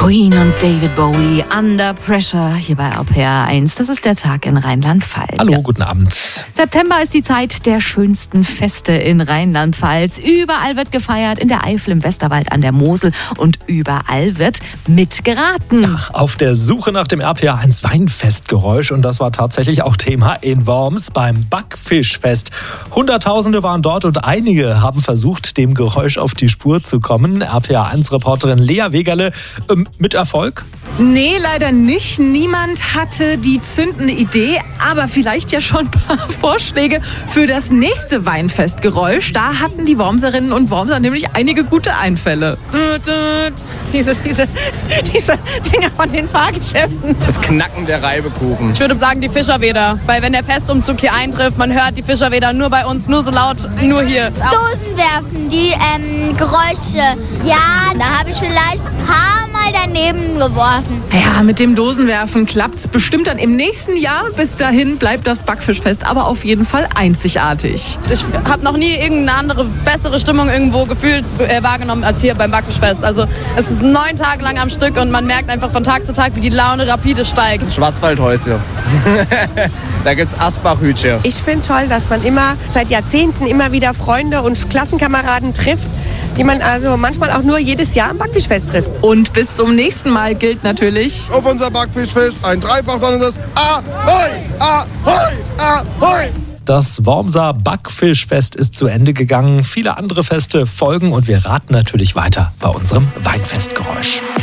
Queen und David Bowie, Under Pressure, hier bei RPR1. Das ist der Tag in Rheinland-Pfalz. Hallo, guten Abend. September ist die Zeit der schönsten Feste in Rheinland-Pfalz. Überall wird gefeiert, in der Eifel, im Westerwald, an der Mosel und überall wird mitgeraten. Ja, auf der Suche nach dem RPR1 Weinfestgeräusch, und das war tatsächlich auch Thema in Worms beim Backfischfest. Hunderttausende waren dort und einige haben versucht, dem Geräusch auf die Spur zu kommen. RPR1-Reporterin Lea Wegerle, mit Erfolg? Nee, leider nicht. Niemand hatte die zündende Idee, aber vielleicht ja schon ein paar Vorschläge für das nächste Weinfestgeräusch. Da hatten die Wormserinnen und Wormser nämlich einige gute Einfälle. Diese Dinger von den Fahrgeschäften. Das Knacken der Reibekuchen. Ich würde sagen die Fischerweder, weil wenn der Festumzug hier eintrifft, man hört die Fischerweder nur bei uns, nur so laut, nur hier. Dosen werfen, die Geräusche. Ja, da habe ich vielleicht ein paar Mal daneben geworfen. Ja, mit dem Dosenwerfen klappt's bestimmt dann im nächsten Jahr. Bis dahin bleibt das Backfischfest aber auf jeden Fall einzigartig. Ich habe noch nie irgendeine andere, bessere Stimmung irgendwo gefühlt wahrgenommen als hier beim Backfischfest. Also es ist 9 Tage lang am Stück und man merkt einfach von Tag zu Tag, wie die Laune rapide steigt. Schwarzwaldhäuschen. Da gibt's Asbachhütchen. Ich finde toll, dass man seit Jahrzehnten immer wieder Freunde und Klassenkameraden trifft, die man also manchmal auch nur jedes Jahr am Backfischfest trifft. Und bis zum nächsten Mal gilt natürlich: Auf unser Backfischfest ein dreifach donnerndes Ahoi, Ahoi, Ahoi. Das Wormser Backfischfest ist zu Ende gegangen. Viele andere Feste folgen und wir raten natürlich weiter bei unserem Weinfestgeräusch.